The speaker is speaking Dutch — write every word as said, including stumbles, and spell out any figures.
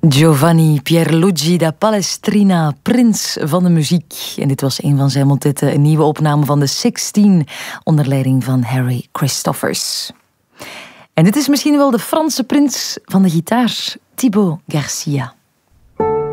Giovanni Pierluigi da Palestrina, prins van de muziek. En dit was een van zijn motetten, een nieuwe opname van de zestien onder leiding van Harry Christophers. En dit is misschien wel de Franse prins van de gitaar, Thibaut Garcia.